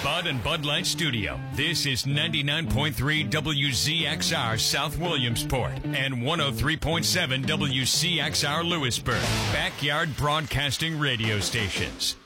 Bud and Bud Light Studio. This is 99.3 WZXR South Williamsport and 103.7 WCXR Lewisburg. Backyard Broadcasting Radio Stations.